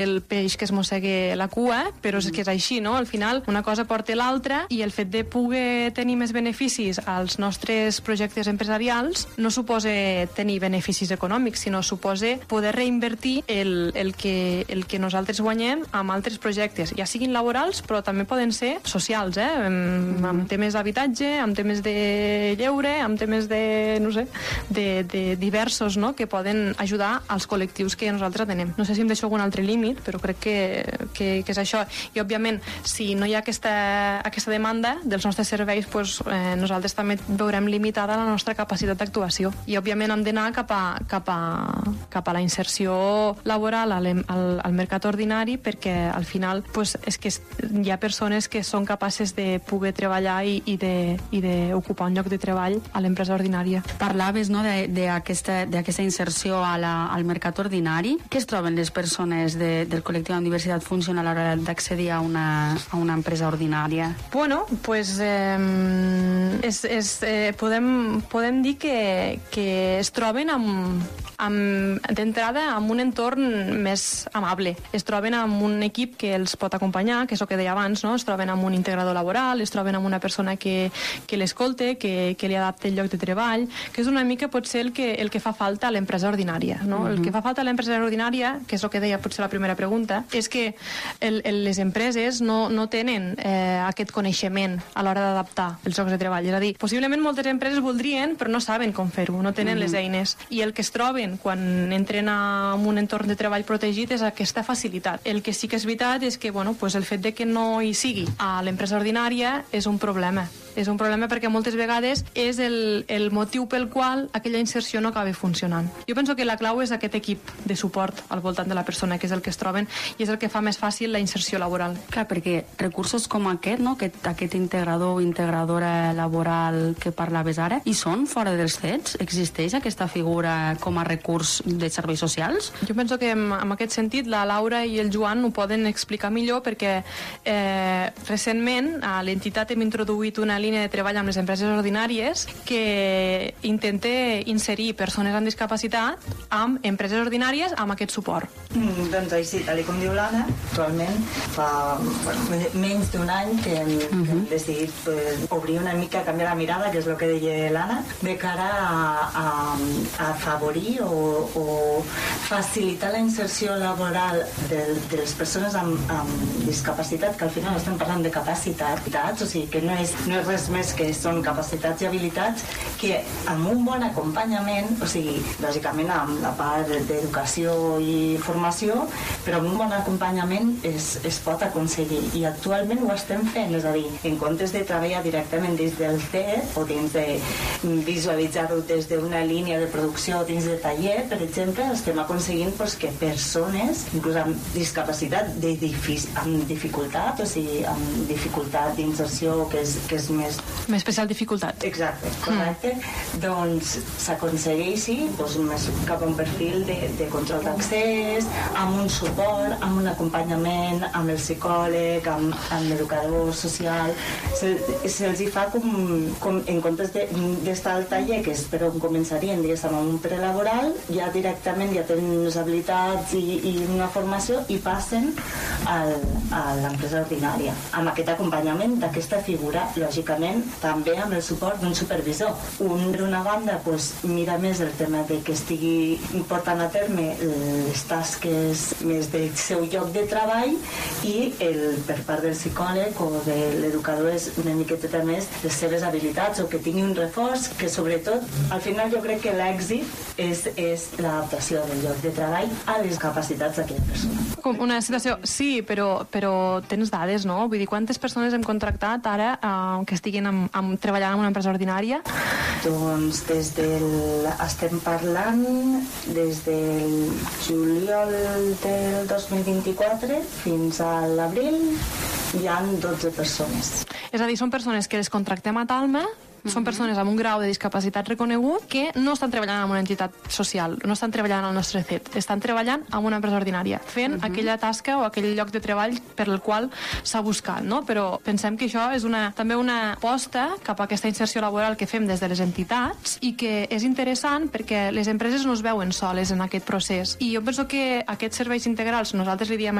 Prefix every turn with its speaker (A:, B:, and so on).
A: el peix que es mossegui la cua, però és que és així, no? Al final una cosa porta l'altra i el fet de poder tenir més beneficis als nostres projectes empresarials no suposa tenir beneficis econòmics, sinó suposa poder reinvertir el que nosaltres guanyem amb altres projectes, ja siguin laborals però també poden ser socials, amb temes d'habitatge, amb temes de lleure, amb temes de, no sé, de diversos, no?, que poden ajudar als col·lectius que nosaltres tenem. No sé si em deixo algun altre límit, però crec que és això. I, òbviament, si no hi ha aquesta demanda dels nostres serveis, doncs, nosaltres també veurem limitada la nostra capacitat d'actuació. I, òbviament, hem d'anar cap a la inserció laboral al mercat ordinari, perquè, al final, doncs, és que hi ha persones que són capaces de poder treballar i d'ocupar un lloc de treball a l'empresa ordinària.
B: Parlaves, no, d'aquesta inserció al mercat ordinari. Què es troben les persones del col·lectiu de diversitat funcional a l'hora d'accedir a una empresa ordinària?
A: Bueno, pues podem dir que es troben d'entrada amb un entorn més amable. Es troben amb un equip que els pot acompanyar, que és el que deia abans, no? Es troben amb un integrador laboral, es troben amb una persona que l'escolte, que li adapta el lloc de treball, que és una mica potser el que fa falta a l'empresa ordinària, no? El que fa falta a l'empresa ordinària, que és el que deia potser la primera pregunta, és que les empreses no tenen aquest coneixement a l'hora d'adaptar els llocs de treball. És a dir, possiblement moltes empreses voldrien, però no saben com fer-ho, no tenen les eines. I el que es troben quan entren en un entorn de treball protegit és aquesta facilitat. El que sí que és veritat és que, bueno, pues el fet de que no hi sigui a l'empresa ordinària és un problema. És un problema perquè moltes vegades és el motiu pel qual aquella inserció no acaba funcionant. Jo penso que la clau és aquest equip de suport al voltant de la persona, que és el que es troben i és el que fa més fàcil la inserció laboral.
B: Clar, perquè recursos com aquest, no?, aquest integrador o integradora laboral que parlaves ara, hi són fora dels CETs? Existeix aquesta figura com a recurs de serveis socials?
A: Jo penso que en aquest sentit la Laura i el Joan ho poden explicar millor, perquè recentment a l'entitat hem introduït una línia de treball amb les empreses ordinàries que intenta inserir persones amb discapacitat amb empreses ordinàries amb aquest suport.
C: Doncs així, tal com diu l'Anna, actualment fa menys d'un any que hem decidit obrir una mica, canviar la mirada, que és el que deia l'Anna, de cara a afavorir o facilitar la inserció laboral de les persones amb discapacitat, que al final estem parlant de capacitats, o sigui que no és res més que són capacitats i habilitats que amb un bon acompanyament, o sigui, lògicament amb la part d'educació i formació, però amb un bon acompanyament es pot aconseguir, i actualment ho estem fent, és a dir, en comptes de treballar directament dins del CET o dins de visualitzar-ho des d'una línia de producció dins de taller, per exemple, estem aconseguint que persones, inclús amb discapacitat amb dificultat, o sigui, amb dificultat d'inserció que és més
A: especial dificultat.
C: Exacte, correcte. Doncs s'aconsegueixi més cap a un perfil de control d'accés, amb un suport, amb un acompanyament, amb el psicòleg, amb l'educador social. Se'ls hi fa com en comptes d'estar al taller, que és per on començarien, diguéssim, amb un prelaboral, ja directament ja tenen unes habilitats i una formació i passen a l'empresa ordinària, amb aquest acompanyament d'aquesta figura, lògicament també amb el suport d'un supervisor. D'una banda mira més el tema de que estigui portant a terme les tasques més del seu lloc de treball, i per part del psicòleg o de l'educador és una miqueta més les seves habilitats, o que tingui un reforç, que sobretot al final jo crec que l'èxit és l'adaptació del lloc de treball a les capacitats d'aquella persona.
A: Com una situació, sí, però tens dades, no? Vull dir, quantes persones hem contractat ara que estiguin treballant en una empresa ordinària?
C: Doncs estem parlant des del juliol del 2024 fins a l'abril hi ha 12 persones.
A: És a dir, són persones que les contractem a Talma, Són persones amb un grau de discapacitat reconegut que no estan treballant en una entitat social, no estan treballant al nostre CET, estan treballant en una empresa ordinària, fent aquella tasca o aquell lloc de treball per el qual s'ha buscat, no? Però pensem que això és també una aposta cap a aquesta inserció laboral que fem des de les entitats i que és interessant perquè les empreses no es veuen soles en aquest procés. I jo penso que aquests serveis integrals, nosaltres li diem